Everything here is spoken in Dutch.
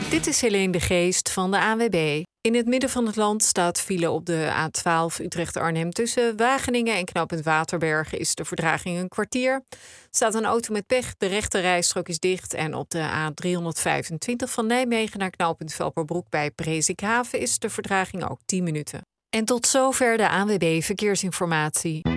Dit is Helene de Geest van de ANWB. In het midden van het land staat file op de A12 Utrecht-Arnhem. Tussen Wageningen en knooppunt Waterbergen is de vertraging een kwartier. Er staat een auto met pech, de rechte rijstrook is dicht. En op de A325 van Nijmegen naar knooppunt Velperbroek bij Presikhaven is de vertraging ook 10 minuten. En tot zover de ANWB Verkeersinformatie.